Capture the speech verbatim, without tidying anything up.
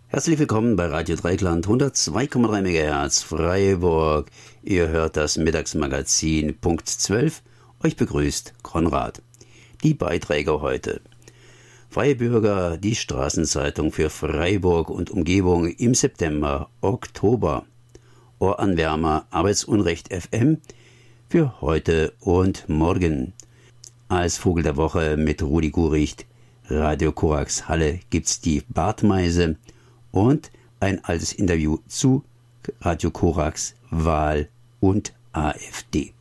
Herzlich willkommen bei Radio Dreieckland, hundertzwei Komma drei Megahertz Freiburg. Ihr hört das Mittagsmagazin Punkt zwölf. Euch begrüßt Konrad. Die Beiträge heute. Freie Bürger, die Straßenzeitung für Freiburg und Umgebung im September, Oktober. Ohranwärmer Arbeitsunrecht F M für heute und morgen. Als Vogel der Woche mit Rudi Guricht, Radio Korax Halle gibt's die Bartmeise und ein altes Interview zu Radio Korax, Wahl und AfD.